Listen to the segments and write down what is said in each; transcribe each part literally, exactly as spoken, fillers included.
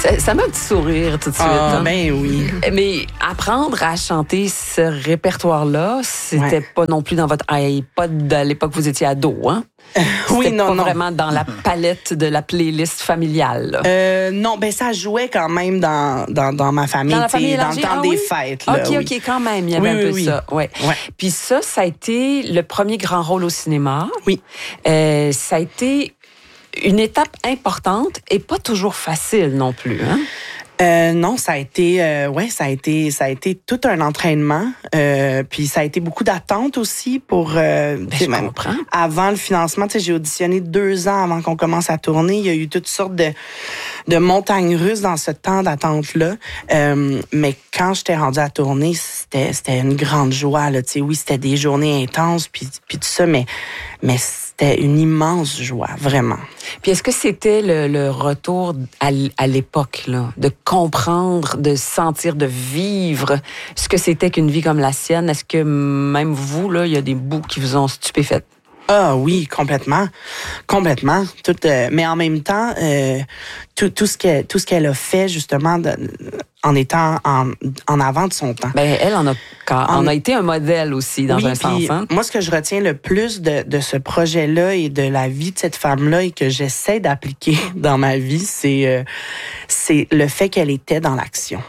Ça, ça m'a un petit sourire tout de suite. Ah, hein? ben oui. Mais apprendre à chanter ce répertoire-là, c'était Ouais. pas non plus dans votre iPod à l'époque où vous étiez ado, hein? Oui, C'était non, pas non. vraiment dans la palette de la playlist familiale. Là. Euh, non, ben ça jouait quand même dans, dans, dans ma famille, Dans la tu sais, famille dans élargie? le temps Ah des oui? fêtes. Là, OK, oui. OK, quand même, il y avait Oui, un oui, peu oui. ça. Ouais. Ouais. Puis ça, ça a été le premier grand rôle au cinéma. Oui. Euh, ça a été une étape importante et pas toujours facile non plus, hein? Euh, non, ça a été, euh, ouais, ça a été, ça a été tout un entraînement. Euh, puis ça a été beaucoup d'attentes aussi pour. Euh, Ben, tu sais, je même comprends. avant le financement, tu sais, j'ai auditionné deux ans avant qu'on commence à tourner. Il y a eu toutes sortes de de montagnes russes dans ce temps d'attente là. Euh, mais quand j'étais rendue à tourner, c'était c'était une grande joie là. Tu sais, oui, c'était des journées intenses puis puis tout ça, mais mais c'était une immense joie, vraiment. Puis est-ce que c'était le, le retour à, l- à l'époque, là, de comprendre, de sentir, de vivre ce que c'était qu'une vie comme la sienne? Est-ce que même vous, là, il y a des bouts qui vous ont stupéfait? Ah oui, complètement, complètement. Tout, euh, mais en même temps, euh, tout, tout ce qu'elle, tout ce qu'elle a fait justement de, en étant en, en avant de son temps. Ben elle en a, quand- En- en a été un modèle aussi dans oui, un sens. puis Hein? moi, ce que je retiens le plus de, de ce projet-là et de la vie de cette femme-là et que j'essaie d'appliquer dans ma vie, c'est, euh, c'est le fait qu'elle était dans l'action.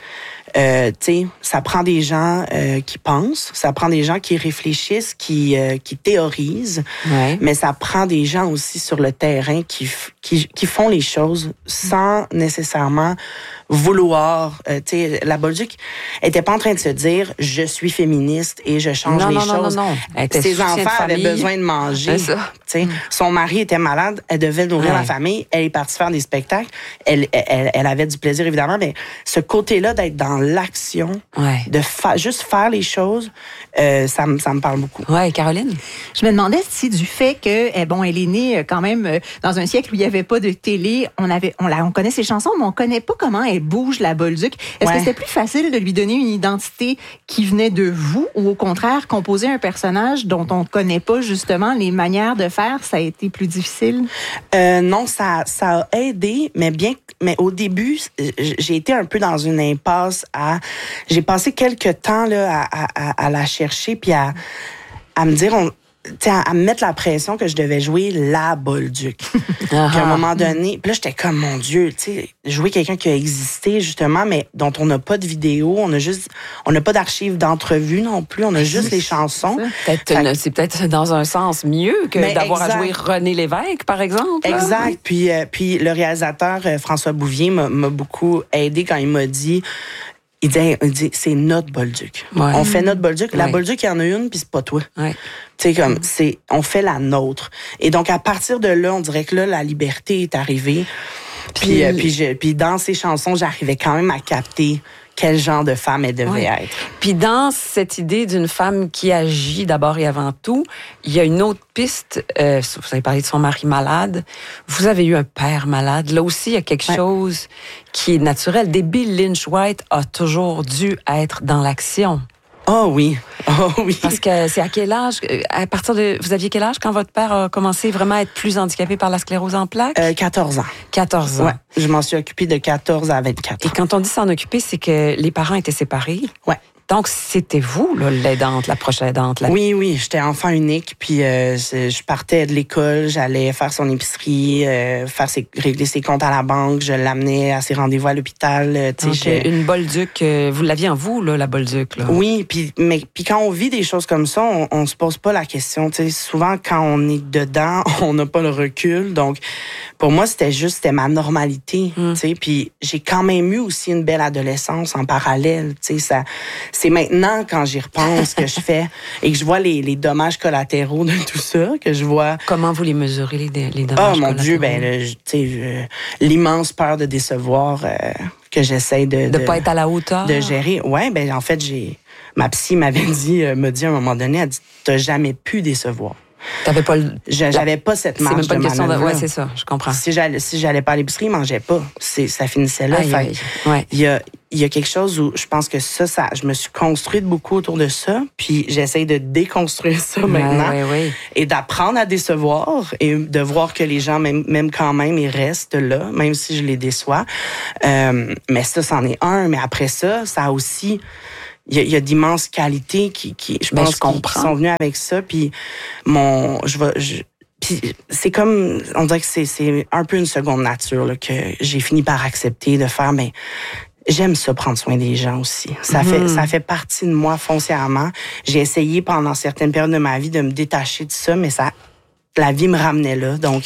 Euh, tu sais, ça prend des gens euh, qui pensent, ça prend des gens qui réfléchissent, qui euh, qui théorisent, Ouais. mais ça prend des gens aussi sur le terrain qui f- qui, qui font les choses sans nécessairement vouloir. Euh, tu sais, la Bolduc était pas en train de se dire je suis féministe et je change Non, les non, non, choses. non, non. Elle était Ses soutien de enfants avaient famille. besoin de manger. C'est ça. Tu sais, son mari était malade, elle devait nourrir Ouais. la famille, elle est partie faire des spectacles, elle, elle, elle avait du plaisir évidemment, mais ce côté-là d'être dans l'action, Ouais. de fa- juste faire les choses, euh, ça, me- ça me parle beaucoup. Ouais, Caroline? Je me demandais si du fait que, eh, bon, elle est née euh, quand même euh, dans un siècle où il n'y avait pas de télé, on avait, on, la, on connaît ses chansons, mais on connaît pas comment elle bouge, la Bolduc. Est-ce Ouais. que c'était plus facile de lui donner une identité qui venait de vous ou au contraire, composer un personnage dont on ne connaît pas justement les manières de faire, ça a été plus difficile? Euh, non, ça, ça a aidé, mais bien, mais au début, euh, j'ai été un peu dans une impasse à, j'ai passé quelques temps là à, à, à la chercher puis à, à me dire, on, tu sais, à, à me mettre la pression que je devais jouer la Bolduc. Puis à un moment donné, puis là j'étais comme mon Dieu, tu sais, jouer quelqu'un qui a existé justement, mais dont on n'a pas de vidéo, on a juste, on n'a pas d'archives d'entrevue non plus, on a juste les chansons. Peut-être Fait une- c'est peut-être dans un sens mieux que Mais d'avoir à exact. jouer René Lévesque, par exemple. là. Exact. Puis, euh, puis le réalisateur euh, François Bouvier m'a, m'a beaucoup aidé quand il m'a dit, il dit, il dit c'est notre Bolduc. Ouais. On fait notre Bolduc. La Ouais. Bolduc, il y en a une, puis c'est pas toi. Ouais. Tu sais, comme, c'est, on fait la nôtre. Et donc, à partir de là, on dirait que là, la liberté est arrivée. Puis, Puis- euh, puis, je- puis dans ces chansons, j'arrivais quand même à capter quel genre de femme elle devait Ouais. être. Puis dans cette idée d'une femme qui agit d'abord et avant tout, il y a une autre piste. Euh, vous avez parlé de son mari malade. Vous avez eu un père malade. Là aussi, il y a quelque Ouais. chose qui est naturel. Déby Lynch White a toujours dû être dans l'action. Oh oui. Oh oui. Parce que c'est à quel âge, euh, à partir de, vous aviez quel âge quand votre père a commencé vraiment à être plus handicapé par la sclérose en plaques? Euh, quatorze ans. quatorze ans. Ouais. Je m'en suis occupée de quatorze à vingt-quatre Et ans. quand on dit s'en occuper, c'est que les parents étaient séparés. Ouais. Donc, c'était vous, là, l'aidante, la proche aidante. La... Oui, oui, j'étais enfant unique, puis euh, je je partais de l'école, j'allais faire son épicerie, euh, faire ses, régler ses comptes à la banque, je l'amenais à ses rendez-vous à l'hôpital. euh, tu Donc, sais, je- une Bolduc, euh, vous l'aviez en vous, là, la Bolduc. Là. Oui, puis mais puis quand on vit des choses comme ça, on, on se pose pas la question. Tu sais, souvent quand on est dedans, on n'a pas le recul. Donc, pour moi, c'était juste, c'était ma normalité. Mm. Tu sais, puis j'ai quand même eu aussi une belle adolescence en parallèle. Tu sais, ça, c'est maintenant quand j'y repense que je fais et que je vois les, les dommages collatéraux de tout ça, que je vois. Comment vous les mesurez, les, les Oh dommages mon Dieu, collatéraux? ben, le- tu sais, je- l'immense peur de décevoir euh, que j'essaie de De ne pas être à la hauteur? de gérer. Ouais, ben en fait, j'ai ma psy m'avait dit, euh, m'a dit à un moment donné, elle dit, t'as jamais pu décevoir. T'avais pas le... Je- J'avais pas cette C'est marge même pas de une question de... manœuvre. Ouais, c'est ça, je comprends. Si j'allais, si j'allais pas à l'épicerie, je mangeais pas. C'est, ça finissait là. Aïe, Fait aïe. Ouais. il y a, il y a quelque chose où je pense que ça, ça, je me suis construite beaucoup autour de ça, puis j'essaye de déconstruire ça maintenant ouais, ouais, ouais. et d'apprendre à décevoir et de voir que les gens, même, même quand même, ils restent là, même si je les déçois. Euh, mais ça, c'en est un. Mais après ça, ça a aussi... Il y a, il y a d'immenses qualités qui, qui je ben, pense, je comprends. qui, qui sont venues avec ça. Puis mon... Je vais... Je, Puis c'est comme, on dirait que c'est, c'est un peu une seconde nature là, que j'ai fini par accepter de faire, mais j'aime ça prendre soin des gens aussi. Ça, mm-hmm. fait, ça fait partie de moi foncièrement. J'ai essayé pendant certaines périodes de ma vie de me détacher de ça, mais ça, la vie me ramenait là. Donc,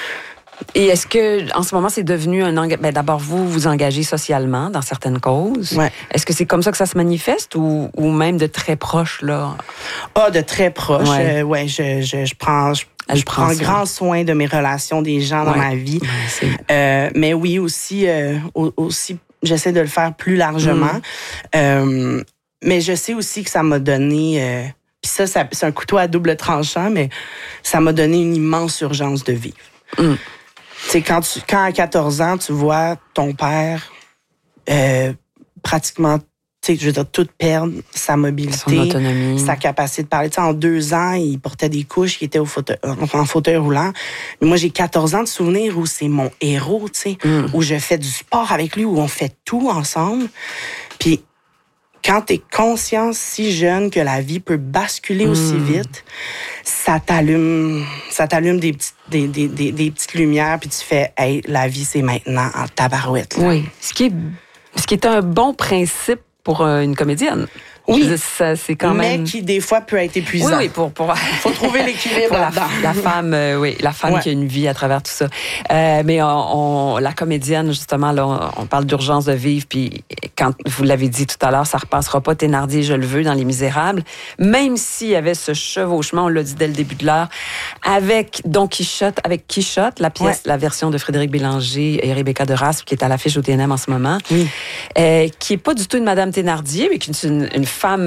et est-ce que, en ce moment, c'est devenu un engagement? Ben, d'abord, vous vous engagez socialement dans certaines causes. Ouais. Est-ce que c'est comme ça que ça se manifeste ou, ou même de très proche, là? Ah, de très proche. Ouais, euh, ouais je, je, je prends, je, je prends prend grand soin de mes relations des gens dans ouais. ma vie. Ouais, euh, mais oui, aussi, euh, aussi, j'essaie de le faire plus largement. Mm. Euh, mais je sais aussi que ça m'a donné... Euh, puis ça, ça, c'est un couteau à double tranchant, mais ça m'a donné une immense urgence de vivre. Mm. Tu sais, quand, tu, quand à quatorze ans, tu vois ton père euh, pratiquement, tu sais, je veux dire, tout perdre, sa mobilité, son autonomie, sa capacité de parler. Tu sais, en deux ans, il portait des couches, il était au fauteuil, en fauteuil roulant. Mais moi, j'ai quatorze ans de souvenirs où c'est mon héros, tu sais, mm. où je fais du sport avec lui, où on fait tout ensemble. Puis, quand t'es conscient si jeune que la vie peut basculer mmh. aussi vite, ça t'allume, ça t'allume des petites, des, des, des, des petites lumières, puis tu fais, hey, la vie c'est maintenant en tabarouette. Là. Oui, ce qui est, ce qui est un bon principe pour une comédienne. Oui, dire, ça, c'est quand même... mais qui des fois peut être épuisant. Oui, oui, pour pour faut trouver l'équilibre pour la, là-dedans. La femme, euh, oui, la femme ouais. qui a une vie à travers tout ça. Euh, mais on, on, la comédienne, justement, là, on, on parle d'urgence de vivre, puis quand vous l'avez dit tout à l'heure, ça repassera pas Thénardier, je le veux dans Les Misérables, même s'il y avait ce chevauchement, on l'a dit dès le début de l'heure, avec Don Quichotte, avec Quichotte, la pièce, ouais. la version de Frédéric Bélanger et Rebecca de Raspe, qui est à l'affiche au T N M en ce moment, oui. euh, qui est pas du tout une Madame Thénardier, mais qui est une, une femme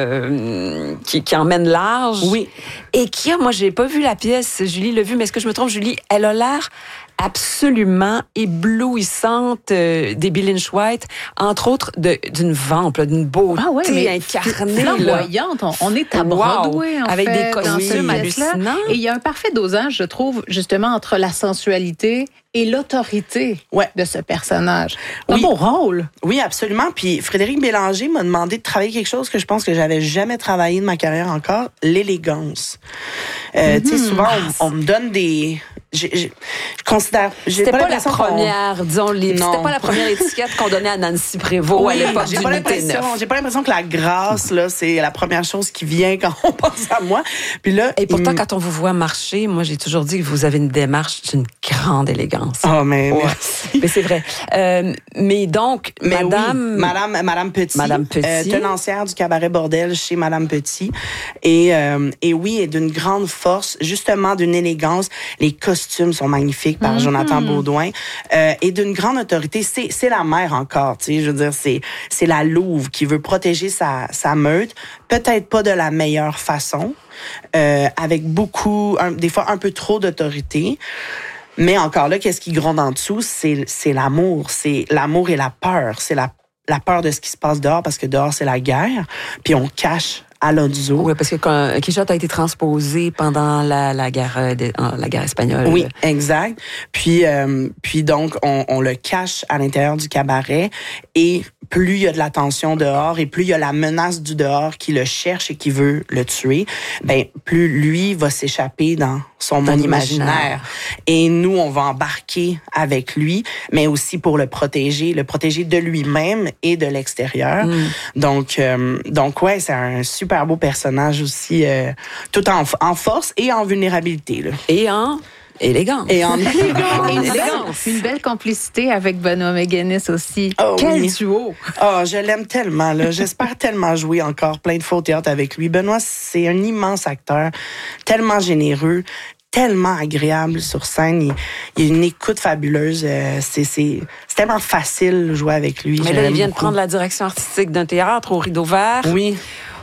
euh, qui, qui emmène large. Oui. Et qui a, moi, j'ai pas vu la pièce, Julie l'a vu, mais est-ce que je me trompe, Julie? Elle a l'air absolument éblouissante euh, des Bill Lynch-White, entre autres de, d'une vampe, là, d'une beauté ah ouais, mais incarnée. Flamboyante. On, on est à Broadway, wow. en avec fait, des costumes hallucinants. Et il y a un parfait dosage, je trouve, justement, entre la sensualité et l'autorité ouais. de ce personnage. C'est oui. un beau rôle. Oui, absolument. Puis Frédéric Bélanger m'a demandé de travailler quelque chose que je pense que j'avais jamais travaillé de ma carrière encore, l'élégance. Euh, mm-hmm. Tu sais, souvent, on, on me donne des... Je, je, je considère... C'était pas, pas la première, qu'on... disons, les, c'était pas la première étiquette qu'on donnait à Nancy Prévost oui, à l'époque j'ai du pas l'impression, j'ai pas l'impression que la grâce, là, c'est la première chose qui vient quand on pense à moi. Puis là... Et pourtant, il... quand on vous voit marcher, moi, j'ai toujours dit que vous avez une démarche d'une grande élégance. Oh, mais ouais. merci. Mais c'est vrai. Euh, mais donc, mais Madame... Oui, Madame, Madame Petit. Madame Petit. Euh, tenancière du cabaret Bordel chez Madame Petit. Et, euh, et oui, et d'une grande force, justement d'une élégance. Les costumes sont magnifiques par mm-hmm. Jonathan Beaudoin. Euh, et d'une grande autorité. C'est, c'est la mère encore, tu sais. Je veux dire, c'est, c'est la louve qui veut protéger sa, sa meute. Peut-être pas de la meilleure façon. Euh, avec beaucoup, un, des fois un peu trop d'autorité. Mais encore là, qu'est-ce qui gronde en dessous? C'est, c'est l'amour. C'est l'amour et la peur. C'est la, la peur de ce qui se passe dehors, parce que dehors, c'est la guerre. Puis on cache à Alonso. Oui, parce que quand Quichotte a été transposé pendant la, la, guerre, de, la guerre espagnole. Oui, exact. Puis, euh, puis donc, on, on le cache à l'intérieur du cabaret. Et plus il y a de la tension dehors et plus il y a la menace du dehors qui le cherche et qui veut le tuer, ben plus lui va s'échapper dans son monde imaginaire. imaginaire. Et nous, on va embarquer avec lui, mais aussi pour le protéger, le protéger de lui-même et de l'extérieur. Mm. Donc, euh, donc ouais, c'est un super beau personnage aussi, euh, tout en, en force et en vulnérabilité. Là. Et en... élégance. Et en élégance. Et une, belle, une belle complicité avec Benoît McGuinness aussi. Oh, Quel oui. duo! Oh, je l'aime tellement. Là. J'espère tellement jouer encore plein de fois au théâtre avec lui. Benoît, c'est un immense acteur, tellement généreux, tellement agréable sur scène. Il, il a une écoute fabuleuse. C'est, c'est, c'est tellement facile de jouer avec lui. Mais je là, il l'aime vient beaucoup. de prendre la direction artistique d'un théâtre au Rideau Vert. Oui.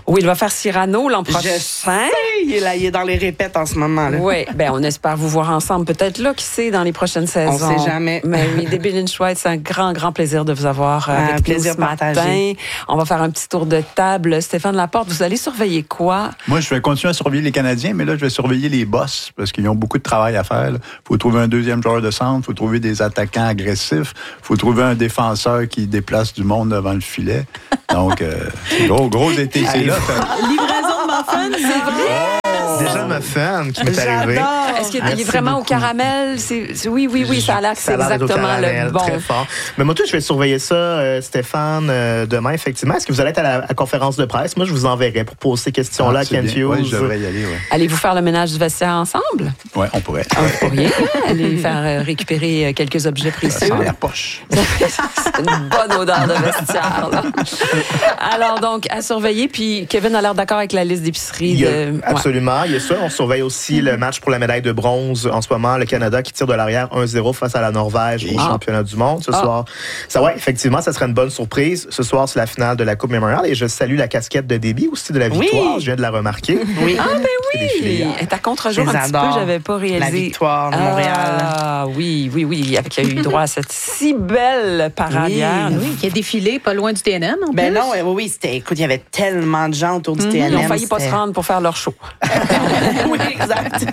Oui, il va faire Cyrano l'an Je prochain. sais, il est, là, il est dans les répètes en ce moment. Là. Oui, ben on espère vous voir ensemble. Peut-être là, qui sait, dans les prochaines saisons. On sait jamais. Mais oui, Debbie Lynch-White, c'est un grand, grand plaisir de vous avoir euh, avec un nous plaisir ce matin. partagé. On va faire un petit tour de table. Stéphane Laporte, vous allez surveiller quoi? Moi, je vais continuer à surveiller les Canadiens, mais là, je vais surveiller les boss parce qu'ils ont beaucoup de travail à faire. Il faut trouver un deuxième joueur de centre, il faut trouver des attaquants agressifs, il faut trouver un défenseur qui déplace du monde devant le filet. Donc, euh, gros, gros été, c'est là. Livraison de muffins, c'est vrai? Déjà ma fan qui m'est arrivée. J'adore. Est-ce qu'il est Merci vraiment beaucoup. au caramel? C'est, c'est- oui, oui, oui, ça a l'air que c'est Ça a l'air d'être au exactement caramel, le bon. Très fort. Mais moi, tout, je vais surveiller ça, euh, Stéphane, euh, demain, effectivement. Est-ce que vous allez être à la à conférence de presse? Moi, je vous enverrai pour poser ces questions-là à Ah, c'est Ken bien. Ouais, Hughes. je devrais y aller, oui. Allez-vous faire le ménage du vestiaire ensemble? Oui, on pourrait. Ah, vous pourriez aller faire euh, récupérer euh, quelques objets Ça précieux. sent la poche. C'est une bonne odeur de vestiaire. Là. Alors donc, à surveiller. Puis Kevin a l'air d'accord avec la liste d'épicerie. Il y a- De... ouais. Absolument, il y a ça. On surveille aussi le match pour la médaille de bronze en ce moment. Le Canada qui tire de l'arrière un zéro face à la Norvège au Ah. championnat du monde ce Ah. soir. Ça, ouais, effectivement, ça serait une bonne surprise. Ce soir, c'est la finale de la Coupe Memorial et je salue la casquette de Déby aussi de la victoire. Oui. Je viens de la remarquer. Oui. Ah, ben Qui a défilé oui! hier. Elle est à contre-jour Je un les petit peu, adore. j'avais pas réalisé. La victoire de Montréal. Ah, oui, oui, oui. Avec qui a eu droit à cette si belle parade Oui. hier. Oui, qui a défilé pas loin du T N M, en Ben plus. non, oui, oui, c'était, écoute, il y avait tellement de gens autour du T N M. Ils ont failli pas se c'était- rendre pour faire leur show. Oui, exact.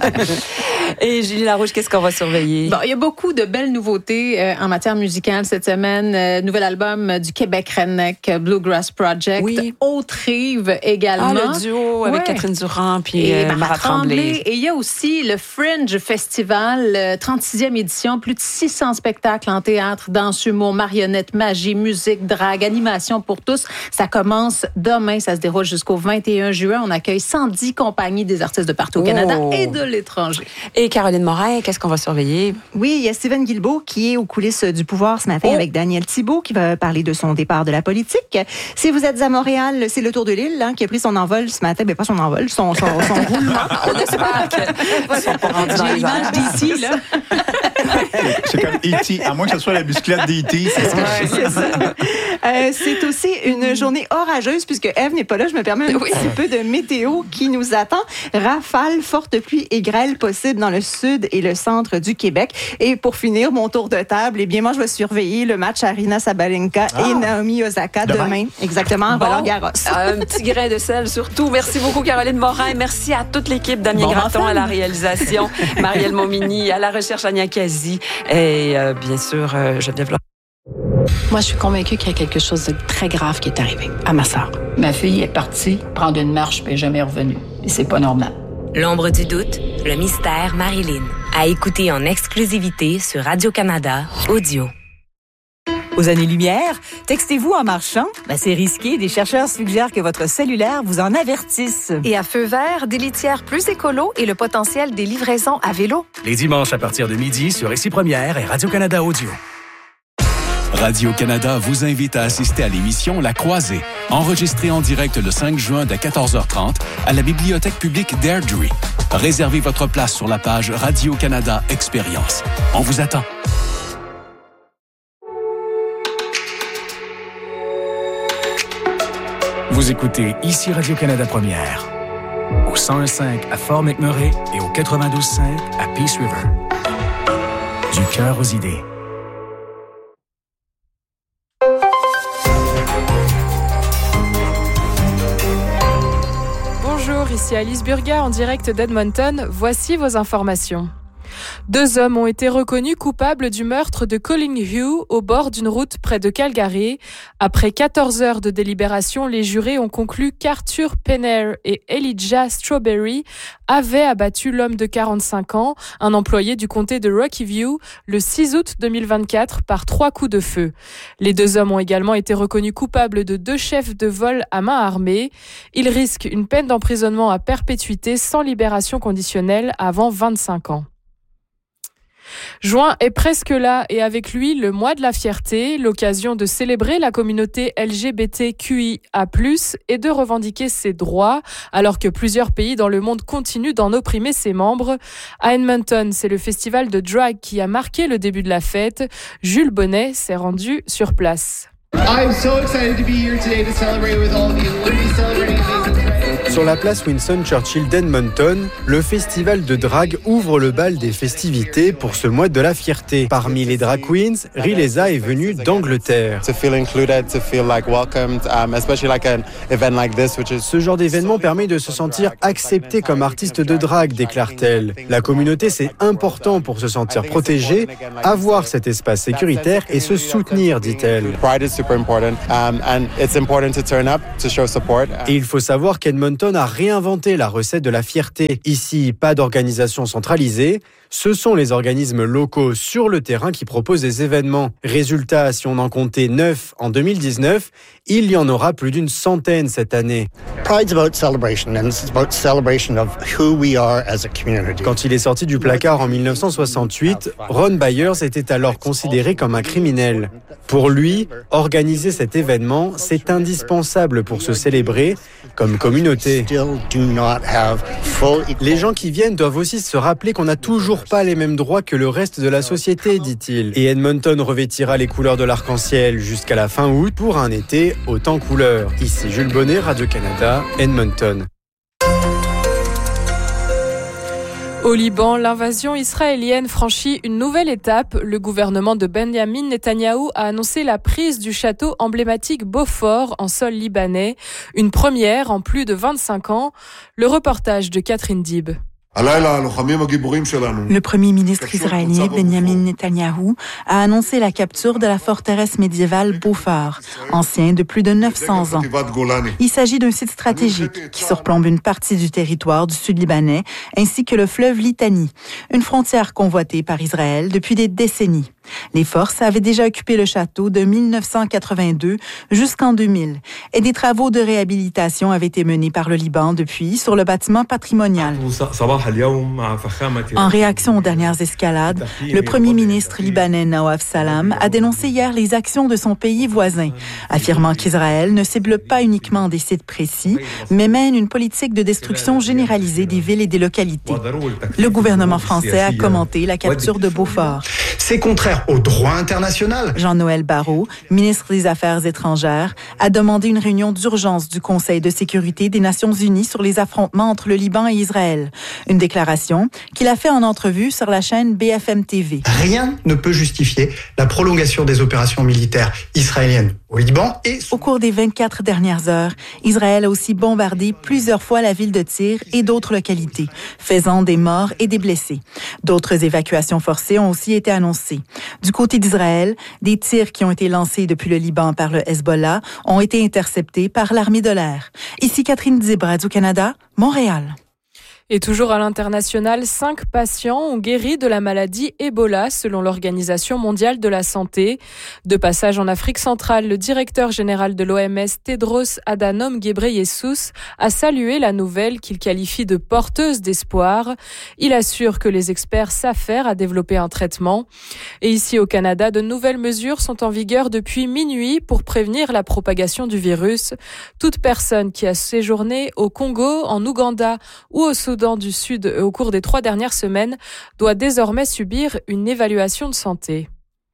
Et Julie Larouche, qu'est-ce qu'on va surveiller? Bon, il y a beaucoup de belles nouveautés euh, en matière musicale cette semaine. Euh, nouvel album euh, du Québec Redneck euh, Bluegrass Project. Oui. Haute Rive également. Ah, le duo avec Ouais. Catherine Durand puis Et euh, Marat Marat Tremblay. Tremblay. Et il y a aussi le Fringe Festival, euh, trente-sixième édition, plus de six cents spectacles en théâtre, danse, humour, marionnette, magie, musique, drague, animation pour tous. Ça commence demain, ça se déroule jusqu'au vingt et un juin. On accueille cent dix compagnies des artistes de partout au Canada Oh. et de l'étranger. Et Caroline Morin, qu'est-ce qu'on va surveiller? Oui, il y a Steven Guilbeault qui est aux coulisses du pouvoir ce matin Oh. avec Daniel Thibault qui va parler de son départ de la politique. Si vous êtes à Montréal, c'est le Tour de l'île hein, qui a pris son envol ce matin. Ben pas son envol, son, son, son roulement. On espère qu'ils sont pas rendus dans J'ai les l'image airs. d'ici, là. C'est comme E T À moins que ce soit la bicyclette d'E T C'est C'est ça. Euh, c'est aussi une journée orageuse puisque Eve n'est pas là. Je me permets un Oui. petit peu de météo qui nous attend. Rafales, fortes pluies et grêle possibles dans le sud et le centre du Québec. Et pour finir, mon tour de table, eh bien, moi, je vais surveiller le match Aryna Sabalenka et Naomi Osaka demain. Demain. Exactement, en Bon. Roland-Garros. Un petit grain de sel surtout. Merci beaucoup, Caroline Morin. Merci à toute l'équipe, Damien Bon Gratton muffin. à la réalisation, Marielle Momini à la recherche, Ania Kazi et euh, bien sûr, euh, Geneviève Laurent. Moi, je suis convaincue qu'il y a quelque chose de très grave qui est arrivé à ma sœur. Ma fille est partie prendre une marche puis est jamais revenue. Et c'est pas normal. L'ombre du doute, le mystère Marilyn. À écouter en exclusivité sur Radio-Canada Audio. Aux années-lumière, textez-vous en marchant? Ben, c'est risqué. Des chercheurs suggèrent que votre cellulaire vous en avertisse. Et à feu vert, des litières plus écolo et le potentiel des livraisons à vélo. Les dimanches à partir de midi sur Ici Première et Radio-Canada Audio. Radio-Canada vous invite à assister à l'émission La Croisée, enregistrée en direct le cinq juin dès quatorze heures trente à la Bibliothèque publique d'Airdrie. Réservez votre place sur la page Radio-Canada Expérience. On vous attend. Vous écoutez Ici Radio-Canada Première. Au cent un virgule cinq à Fort McMurray et au quatre-vingt-douze virgule cinq à Peace River. Du cœur aux idées. Bonjour, ici Alice Burga en direct d'Edmonton. Voici vos informations. Deux hommes ont été reconnus coupables du meurtre de Colin Hughes au bord d'une route près de Calgary. Après quatorze heures de délibération, les jurés ont conclu qu'Arthur Penner et Elijah Strawberry avaient abattu l'homme de quarante-cinq ans, un employé du comté de Rocky View, le six août deux mille vingt-quatre par trois coups de feu. Les deux hommes ont également été reconnus coupables de deux chefs de vol à main armée. Ils risquent une peine d'emprisonnement à perpétuité sans libération conditionnelle avant vingt-cinq ans. Juin est presque là et avec lui le mois de la fierté, l'occasion de célébrer la communauté L G B T Q I A plus, et de revendiquer ses droits, alors que plusieurs pays dans le monde continuent d'en opprimer ses membres. À Edmonton, c'est le festival de drag qui a marqué le début de la fête. Jules Bonnet s'est rendu sur place. I'm so excited to be here today to celebrate with all of you. We're going to be celebrating amazing Sur la place Winston Churchill d'Edmonton, le festival de drague ouvre le bal des festivités pour ce mois de la fierté. Parmi les drag queens, Rileza est venue d'Angleterre. Ce genre d'événement permet de se sentir accepté comme artiste de drague, déclare-t-elle. La communauté, c'est important pour se sentir protégé, avoir cet espace sécuritaire et se soutenir, dit-elle. Et il faut savoir qu'Edmonton a réinventé la recette de la fierté. Ici, pas d'organisation centralisée. Ce sont les organismes locaux sur le terrain qui proposent des événements. Résultat, si on en comptait neuf en deux mille dix-neuf, il y en aura plus d'une centaine cette année. Pride's about celebration, and it's about celebration of who we are as a community. Quand il est sorti du placard en dix-neuf cent soixante-huit, Ron Byers était alors considéré comme un criminel. Pour lui, organiser cet événement, c'est indispensable pour se célébrer comme communauté. Les gens qui viennent doivent aussi se rappeler qu'on n'a toujours pas les mêmes droits que le reste de la société, dit-il. Et Edmonton revêtira les couleurs de l'arc-en-ciel jusqu'à la fin août pour un été haut en couleurs. Ici Jules Bonnet, Radio-Canada, Edmonton. Au Liban, l'invasion israélienne franchit une nouvelle étape. Le gouvernement de Benjamin Netanyahou a annoncé la prise du château emblématique Beaufort en sol libanais. Une première en plus de vingt-cinq ans. Le reportage de Catherine Dib. Le premier ministre israélien Benjamin Netanyahou a annoncé la capture de la forteresse médiévale Beaufort, ancien de plus de neuf cents ans. Il s'agit d'un site stratégique qui surplombe une partie du territoire du sud libanais ainsi que le fleuve Litani, une frontière convoitée par Israël depuis des décennies. Les forces avaient déjà occupé le château de mille neuf cent quatre-vingt-deux jusqu'en deux mille et des travaux de réhabilitation avaient été menés par le Liban depuis sur le bâtiment patrimonial. En réaction aux dernières escalades, le premier ministre libanais Nawaf Salam a dénoncé hier les actions de son pays voisin, affirmant qu'Israël ne cible pas uniquement des sites précis, mais mène une politique de destruction généralisée des villes et des localités. Le gouvernement français a commenté la capture de Beaufort. C'est contraire au droit international. Jean-Noël Barrot, ministre des Affaires étrangères, a demandé une réunion d'urgence du Conseil de sécurité des Nations unies sur les affrontements entre le Liban et Israël. Une déclaration qu'il a fait en entrevue sur la chaîne B F M T V. Rien ne peut justifier la prolongation des opérations militaires israéliennes au Liban et... Au cours des vingt-quatre dernières heures, Israël a aussi bombardé plusieurs fois la ville de Tyr et d'autres localités, faisant des morts et des blessés. D'autres évacuations forcées ont aussi été annoncées. Du côté d'Israël, des tirs qui ont été lancés depuis le Liban par le Hezbollah ont été interceptés par l'armée de l'air. Ici Catherine Dib, Radio-Canada, Montréal. Et toujours à l'international, cinq patients ont guéri de la maladie Ebola selon l'Organisation mondiale de la santé. De passage en Afrique centrale, le directeur général de l'O M S, Tedros Adhanom Ghebreyesus, a salué la nouvelle qu'il qualifie de porteuse d'espoir. Il assure que les experts savent faire à développer un traitement. Et ici au Canada, de nouvelles mesures sont en vigueur depuis minuit pour prévenir la propagation du virus. Toute personne qui a séjourné au Congo, en Ouganda ou au Soudan du Sud au cours des trois dernières semaines doit désormais subir une évaluation de santé.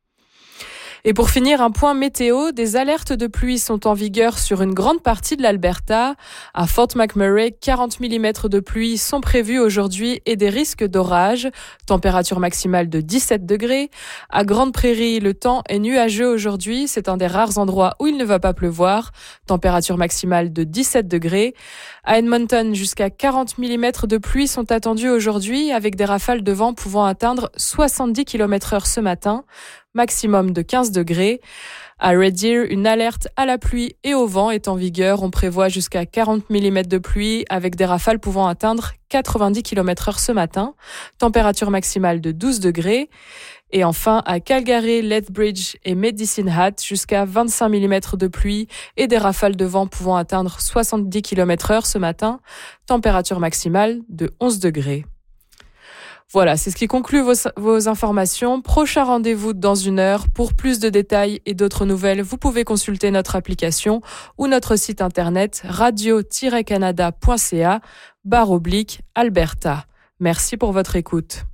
Et pour finir, un point météo, des alertes de pluie sont en vigueur sur une grande partie de l'Alberta. À Fort McMurray, quarante millimètres de pluie sont prévus aujourd'hui et des risques d'orage. Température maximale de dix-sept degrés. À Grande Prairie, le temps est nuageux aujourd'hui. C'est un des rares endroits où il ne va pas pleuvoir. Température maximale de dix-sept degrés. À Edmonton, jusqu'à quarante millimètres de pluie sont attendus aujourd'hui avec des rafales de vent pouvant atteindre soixante-dix kilomètres heure ce matin. Maximum de quinze degrés. À Red Deer, une alerte à la pluie et au vent est en vigueur. On prévoit jusqu'à quarante millimètres de pluie avec des rafales pouvant atteindre quatre-vingt-dix kilomètres heure ce matin. Température maximale de douze degrés. Et enfin, à Calgary, Lethbridge et Medicine Hat, jusqu'à vingt-cinq millimètres de pluie et des rafales de vent pouvant atteindre soixante-dix kilomètres heure ce matin. Température maximale de onze degrés. Voilà, c'est ce qui conclut vos, vos informations. Prochain rendez-vous dans une heure. Pour plus de détails et d'autres nouvelles, vous pouvez consulter notre application ou notre site internet radio tiret canada point c a barre oblique Alberta. Merci pour votre écoute.